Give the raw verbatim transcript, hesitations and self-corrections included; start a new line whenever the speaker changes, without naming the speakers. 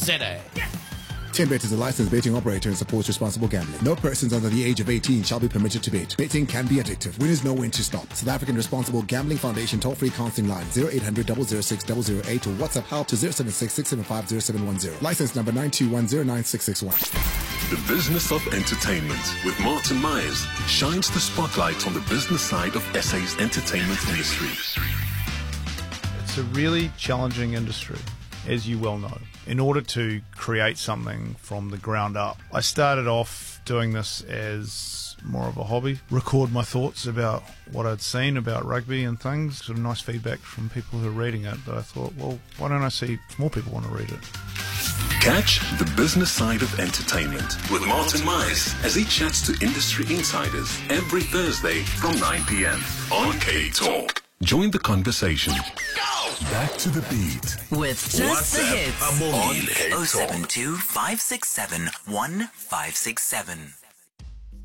z a.
TenBet is a licensed betting operator and supports responsible gambling. No persons under the age of eighteen shall be permitted to bet. Betting can be addictive. Winners know when to stop. South African Responsible Gambling Foundation toll-free counseling line zero eight hundred, double oh six, double oh eight or WhatsApp help to zero seven six, six seven five, zero seven one zero. License number nine two one zero nine six six one.
The Business of Entertainment with Martin Myers shines the spotlight on the business side of S A's entertainment industry.
It's a really challenging industry, as you well know. In order to create something from the ground up, I started off doing this as more of a hobby, record my thoughts about what I'd seen about rugby and things, sort of nice feedback from people who are reading it, but I thought, well, why don't I see if more people want to read it?
Catch the business side of entertainment with Martin Myers as he chats to industry insiders every Thursday from nine p.m. on K Talk. Join the conversation. Back to the beat
with just
WhatsApp
the hits
on K
oh
Talk.
seven two, five six seven, one five six seven.